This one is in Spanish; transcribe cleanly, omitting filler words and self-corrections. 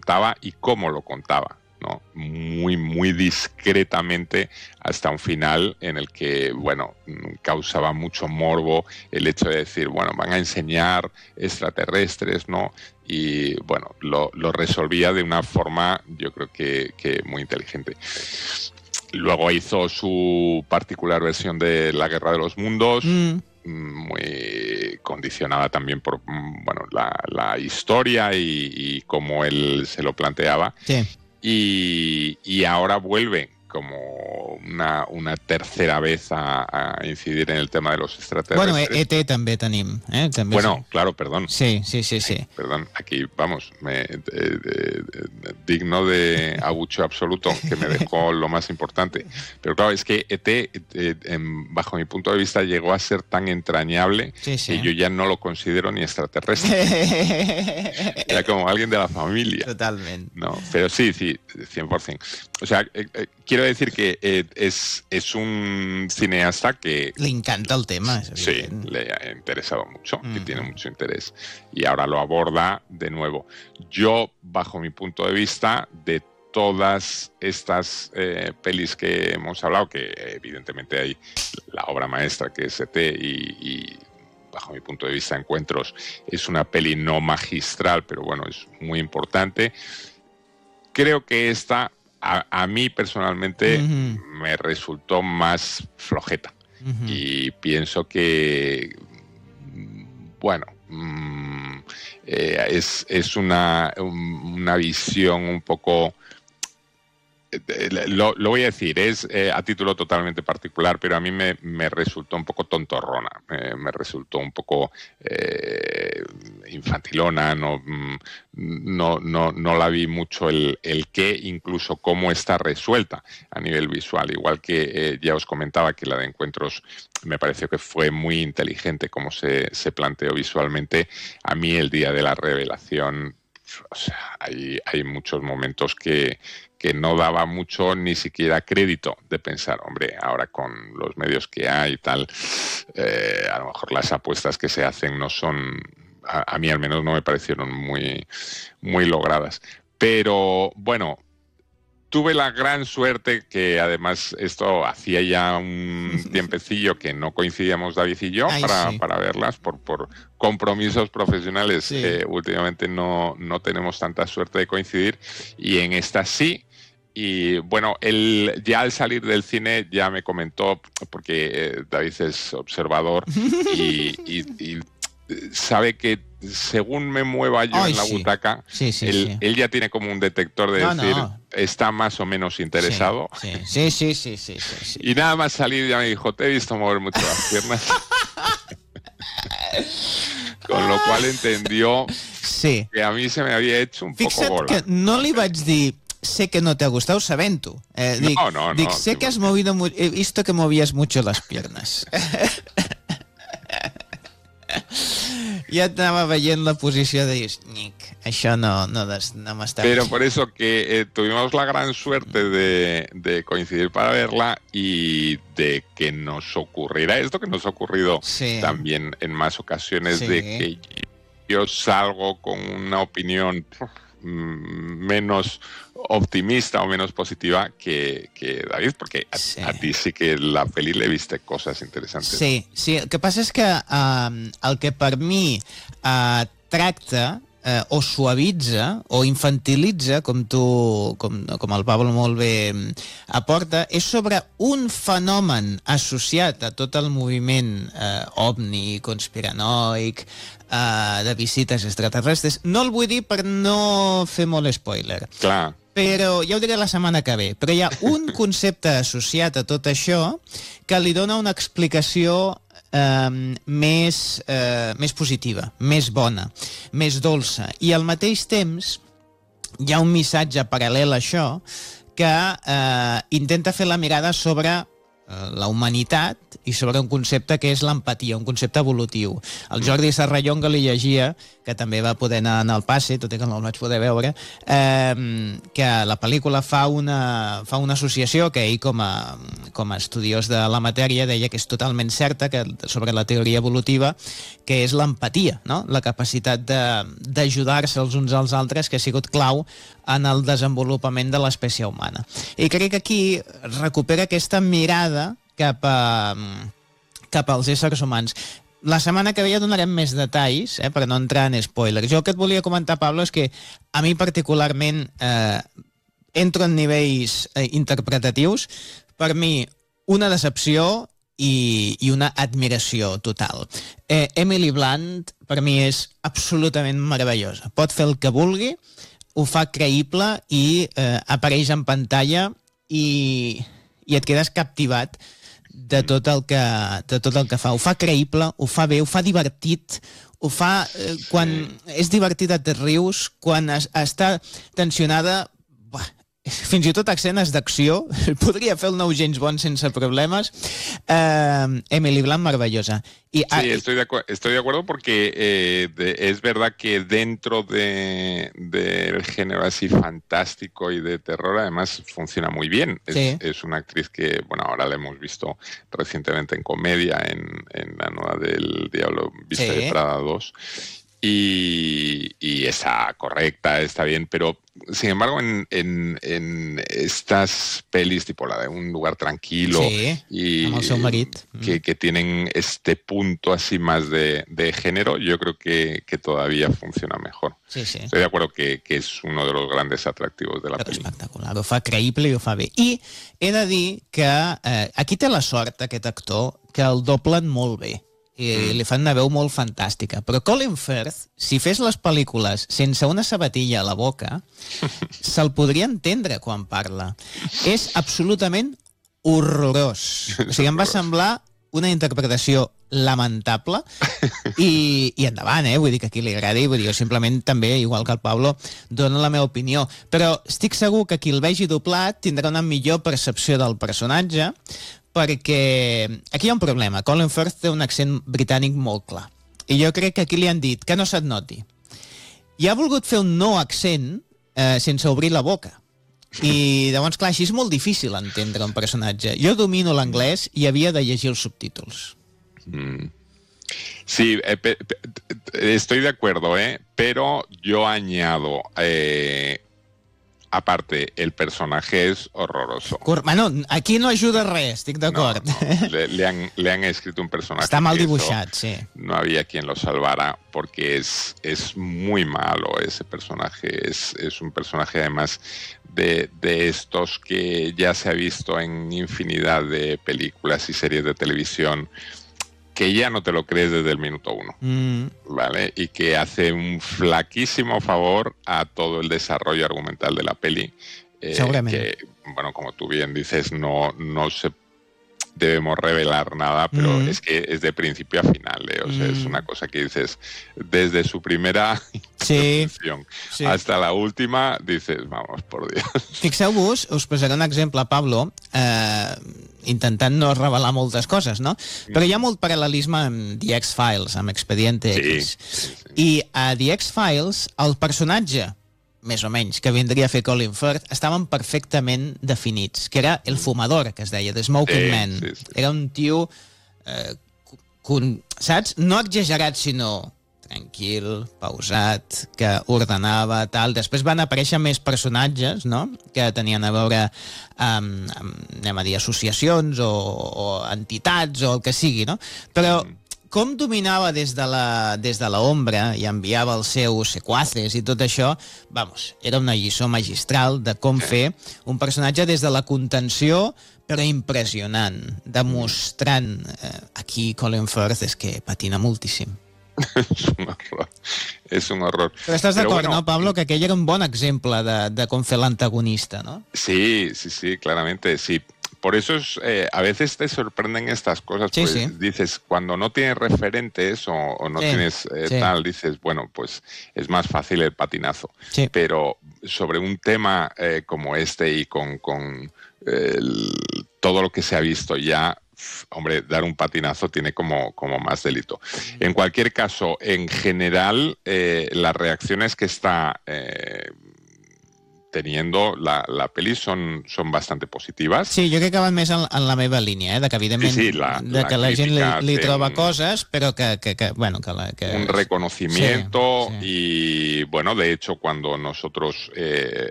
contaba y cómo lo contaba, ¿no? Muy, muy discretamente hasta un final en el que, bueno, causaba mucho morbo el hecho de decir, bueno, van a enseñar extraterrestres, ¿no? Y, bueno, lo resolvía de una forma, yo creo que muy inteligente. Luego hizo su particular versión de La Guerra de los Mundos, muy condicionada también por, bueno, la historia y cómo él se lo planteaba. Sí. Y ahora vuelve como una tercera vez a incidir en el tema de los extraterrestres. Bueno, ET també tenim. També bueno, claro, perdón. Sí. Perdón, aquí, vamos, digno de abucheo absoluto, que me dejó lo más importante. Pero claro, es que ET, bajo mi punto de vista, llegó a ser tan entrañable que yo ya no lo considero ni extraterrestre. Era como alguien de la familia. Totalmente. No, pero sí, 100%. O sea, quiero decir que es un cineasta que... Le encanta el tema. Sí, le ha interesado mucho y tiene mucho interés. Y ahora lo aborda de nuevo. Yo, bajo mi punto de vista, de todas estas pelis que hemos hablado, que evidentemente hay la obra maestra que es ET y bajo mi punto de vista Encuentros es una peli no magistral, pero bueno, es muy importante. Creo que esta, a mí personalmente, me resultó más flojeta. Y pienso que, bueno, es una visión un poco... Lo voy a decir, es a título totalmente particular, pero a mí me resultó un poco tontorrona, me resultó un poco infantilona, no la vi mucho el qué, incluso cómo está resuelta a nivel visual, igual que ya os comentaba que la de Encuentros me pareció que fue muy inteligente cómo se planteó visualmente. A mí el día de la revelación, o sea, hay muchos momentos que no daba mucho ni siquiera crédito de pensar, hombre, ahora con los medios que hay y tal, a lo mejor las apuestas que se hacen no son, a mí al menos no me parecieron muy, muy logradas. Pero bueno, tuve la gran suerte que además esto hacía ya un tiempecillo que no coincidíamos David y yo para verlas por compromisos profesionales. Sí. Últimamente no tenemos tanta suerte de coincidir y en esta sí. Y bueno, él ya al salir del cine ya me comentó, porque David es observador y sabe que según me mueva yo en la butaca, él ya tiene como un detector de decir, está más o menos interesado. Sí. Y nada más salir ya me dijo, te he visto mover mucho las piernas. Con lo cual entendió que a mí se me había hecho un poco bola. Que no li vaig dir, sé que no te ha gustado, sabent-ho. Dic, sé que has movido, he visto que movías mucho las piernas. Ja anava veient la posició de dir, això no m'està... Pero por eso que tuvimos la gran suerte de coincidir para verla y de que nos ocurriera esto que nos ha ocurrido también en más ocasiones, de que yo salgo con una opinión menos optimista o menos positiva que David, porque a ti sí que la peli le viste cosas interesantes. Sí, el que passa és que el que per mi tracta o suavitza o infantilitza, com el Pablo molt bé aporta, és sobre un fenomen associat a tot el moviment ovni, conspiranoic, de visites extraterrestres. No el vull dir per no fer molt spoiler. Clar. Però ja ho diré la setmana que ve. Però hi ha un concepte associat a tot això que li dona una explicació més positiva, més bona, més dolça. I al mateix temps hi ha un missatge paral·lel a això que intenta fer la mirada sobre la humanitat i sobre un concepte que és l'empatia, un concepte evolutiu. El Jordi Serrallonga li llegia, que també va poder anar al passe, tot i que no el vaig poder veure, que la pel·lícula fa una associació que ell, com a estudiós de la matèria, deia que és totalment certa, que sobre la teoria evolutiva, que és l'empatia, no? La capacitat d'ajudar-se els uns als altres, que ha sigut clau en el desenvolupament de l'espècie humana. I crec que aquí recupera aquesta mirada cap als éssers humans. La setmana que ve ja donarem més detalls, per no entrar en spoilers. Jo el que et volia comentar, Pablo, és que a mi particularment entro en nivells interpretatius. Per mi, una decepció i una admiració total. Emily Blunt, per mi, és absolutament meravellosa. Pot fer el que vulgui, ho fa creïble i apareix en pantalla i et quedes captivat de tot el que fa. Ho fa creïble, ho fa bé, ho fa divertit, ho fa quan és divertit et rius, quan està tensionada, fins i tot escenes d'acció, podria fer el nou James Bond sense problemes. Emily Blunt, maravillosa. Sí, estoy de acuerdo porque es verdad que dentro del género así fantástico y de terror, además funciona muy bien. Es una actriz que, bueno, ahora la hemos visto recientemente en comedia, en la nueva del Diablo Viste de Prada 2. Y está correcta, está bien, pero sin embargo en estas pelis tipo la de Un lugar tranquilo y que tienen este punto así más de género, yo creo que todavía funciona mejor. Estoy de acuerdo que és un dels grandes atractius de la pel·li. Espectacular, ho fa creïble i ho fa bé. I he de dir que aquí té la sort, aquest actor, que el doblen molt bé. I li fan una veu molt fantàstica. Però Colin Firth, si fes les pel·lícules sense una sabatilla a la boca, se'l podria entendre quan parla. És absolutament horrorós. O sigui, em va semblar una interpretació lamentable i endavant, vull dir que a qui li agradi, vull dir, jo simplement també, igual que el Pablo, dono la meva opinió, però estic segur que qui el vegi doblat tindrà una millor percepció del personatge, perquè aquí hi ha un problema. Colin Firth té un accent britànic molt clar. I jo crec que aquí li han dit que no se't noti. I ha volgut fer un no accent sense obrir la boca. I llavors, clar, així és molt difícil entendre un personatge. Jo domino l'anglès i havia de llegir els subtítols. Sí, estoy de acuerdo, pero yo añado... Aparte, el personaje es horroroso. Bueno, aquí no ajuda res, estic d'acord. No. Le han escrito un personaje. Está mal dibujado, sí. No había quien lo salvara porque es muy malo ese personaje. Es un personaje además de estos que ya se ha visto en infinidad de películas y series de televisión, que ya no te lo crees desde el minuto 1, ¿vale? Y que hace un flaquísimo favor a todo el desarrollo argumental de la peli. Que, bueno, como tú bien dices, no se debemos revelar nada, pero es que es de principio a final, O sea, es una cosa que dices, desde su primera intervención hasta la última, dices, vamos, por Dios. Fixeu-vos, us posaré un exemple, Pablo, intentant no revelar moltes coses, no? Però hi ha molt paral·lelisme amb The X-Files, amb Expediente X. I a The X-Files, el personatge, més o menys, que vindria a fer Colin Firth, estaven perfectament definits, que era el fumador, que es deia, The Smoking Man. Era un tio, saps? No exagerat, sinó tranquil, pausat, que ordenava, tal. Després van aparèixer més personatges, no?, que tenien a veure amb anem a dir, associacions o entitats o el que sigui, no? Però com dominava des de l'ombra i enviava els seus sequaces i tot això, vamos, era una lliçó magistral de com fer un personatge des de la contenció, però impressionant, demostrant aquí Colin Firth és que patina moltíssim. Es un horror. Però estàs d'acord, ¿no, Pablo? Que aquell era un bon exemple de com fer l'antagonista, ¿no? Sí, claramente, sí. Por eso a veces te sorprenden estas cosas, pues dices, cuando no tienes referentes o no tienes tal, dices, bueno, pues es más fácil el patinazo. Pero sobre un tema como este y con todo lo que se ha visto ya, hombre, dar un patinazo tiene como más delito. En cualquier caso, en general, las reacciones que está teniendo la peli són bastante positives. Sí, jo crec que van més en la meva línia, de que evidentment sí, que la gent li troba coses, però bueno, que un reconocimiento sí. Y bueno, de hecho, cuando nosotros